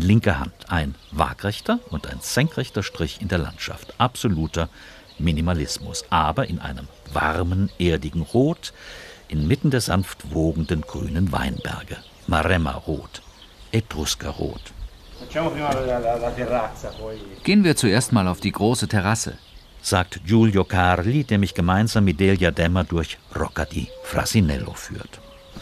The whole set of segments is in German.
linker Hand. Ein waagrechter und ein senkrechter Strich in der Landschaft. Absoluter Minimalismus, aber in einem warmen, erdigen Rot, inmitten der sanft wogenden grünen Weinberge. Maremma-Rot, Etruskerrot. Gehen wir zuerst mal auf die große Terrasse, sagt Giulio Carli, der mich gemeinsam mit Delia Demmer durch Rocca di Frasinello führt.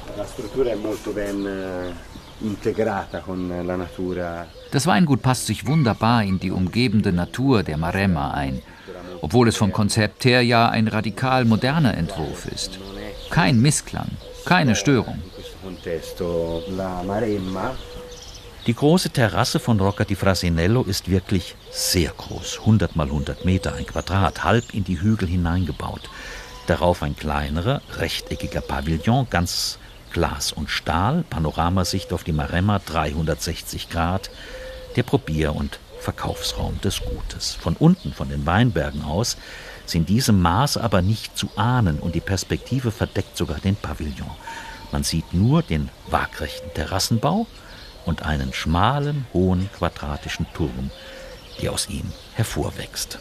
Das Weingut passt sich wunderbar in die umgebende Natur der Maremma ein, obwohl es vom Konzept her ja ein radikal moderner Entwurf ist. Kein Missklang, keine Störung. Die große Terrasse von Rocca di Frasinello ist wirklich sehr groß, 100 mal 100 Meter, ein Quadrat, halb in die Hügel hineingebaut. Darauf ein kleinerer, rechteckiger Pavillon, ganz Glas und Stahl, Panoramasicht auf die Maremma, 360 Grad, der Probier- und Verkaufsraum des Gutes. Von unten, von den Weinbergen aus, sind diese Maße aber nicht zu ahnen und die Perspektive verdeckt sogar den Pavillon. Man sieht nur den waagrechten Terrassenbau und einen schmalen, hohen, quadratischen Turm, der aus ihm hervorwächst.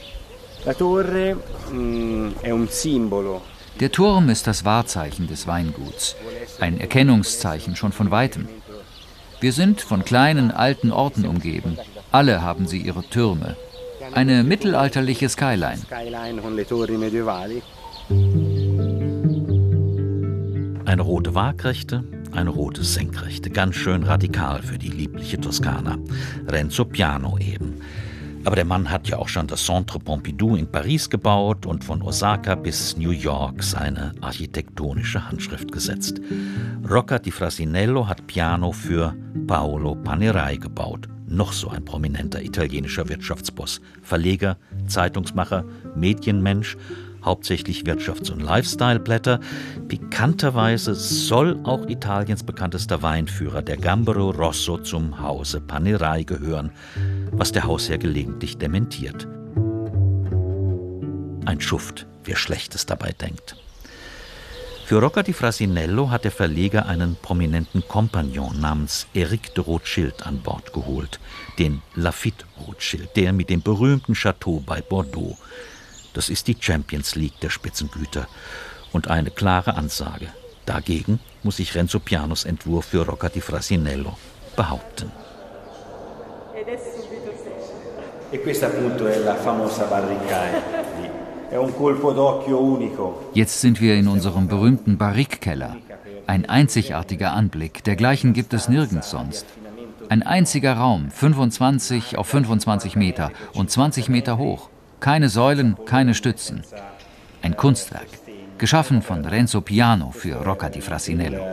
Der Turm ist das Wahrzeichen des Weinguts, ein Erkennungszeichen schon von Weitem. Wir sind von kleinen, alten Orten umgeben. Alle haben sie ihre Türme. Eine mittelalterliche Skyline. Eine rote Waagrechte, eine rote Senkrechte. Ganz schön radikal für die liebliche Toskana. Renzo Piano eben. Aber der Mann hat ja auch schon das Centre Pompidou in Paris gebaut und von Osaka bis New York seine architektonische Handschrift gesetzt. Rocca di Frasinello hat Piano für Paolo Panerai gebaut. Noch so ein prominenter italienischer Wirtschaftsboss. Verleger, Zeitungsmacher, Medienmensch, hauptsächlich Wirtschafts- und Lifestyle-Blätter. Pikanterweise soll auch Italiens bekanntester Weinführer, der Gambero Rosso, zum Hause Panerai gehören, was der Hausherr gelegentlich dementiert. Ein Schuft, wer Schlechtes dabei denkt. Für Rocca di Frasinello hat der Verleger einen prominenten Kompagnon namens Éric de Rothschild an Bord geholt, den Laffitte Rothschild, der mit dem berühmten Chateau bei Bordeaux. Das ist die Champions League der Spitzengüter. Und eine klare Ansage. Dagegen muss sich Renzo Pianos Entwurf für Rocca di Frasinello behaupten. Jetzt sind wir in unserem berühmten Barrique-Keller. Ein einzigartiger Anblick, dergleichen gibt es nirgends sonst. Ein einziger Raum, 25 auf 25 Meter und 20 Meter hoch. Keine Säulen, keine Stützen. Ein Kunstwerk, geschaffen von Renzo Piano für Rocca di Frasinello.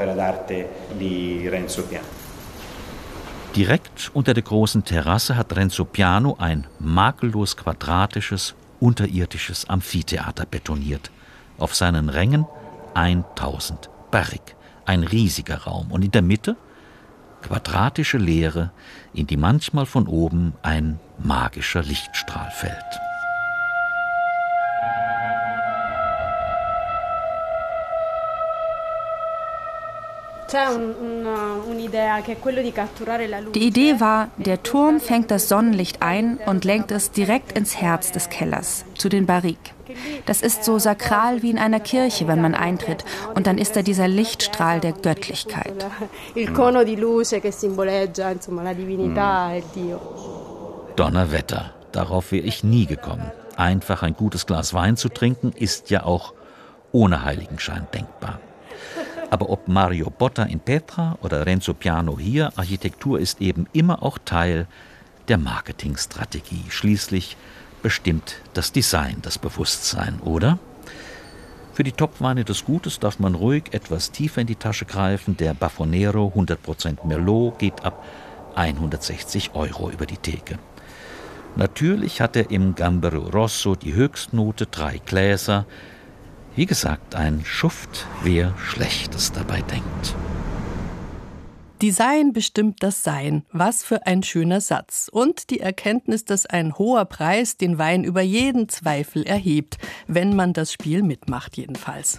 Direkt unter der großen Terrasse hat Renzo Piano ein makellos quadratisches, unterirdisches Amphitheater betoniert. Auf seinen Rängen 1000 Barrique, ein riesiger Raum. Und in der Mitte quadratische Leere, in die manchmal von oben ein magischer Lichtstrahl fällt. Die Idee war, der Turm fängt das Sonnenlicht ein und lenkt es direkt ins Herz des Kellers, zu den Barriques. Das ist so sakral wie in einer Kirche, wenn man eintritt. Und dann ist da dieser Lichtstrahl der Göttlichkeit. Donnerwetter, darauf wäre ich nie gekommen. Einfach ein gutes Glas Wein zu trinken, ist ja auch ohne Heiligenschein denkbar. Aber ob Mario Botta in Petra oder Renzo Piano hier, Architektur ist eben immer auch Teil der Marketingstrategie. Schließlich bestimmt das Design das Bewusstsein, oder? Für die Topweine des Gutes darf man ruhig etwas tiefer in die Tasche greifen. Der Baffonero 100% Merlot geht ab 160 € über die Theke. Natürlich hat er im Gambero Rosso die Höchstnote, 3 Gläser. Wie gesagt, ein Schuft, wer Schlechtes dabei denkt. Design bestimmt das Sein. Was für ein schöner Satz. Und die Erkenntnis, dass ein hoher Preis den Wein über jeden Zweifel erhebt. Wenn man das Spiel mitmacht, jedenfalls.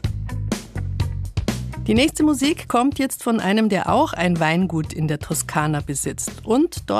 Die nächste Musik kommt jetzt von einem, der auch ein Weingut in der Toskana besitzt. Und dort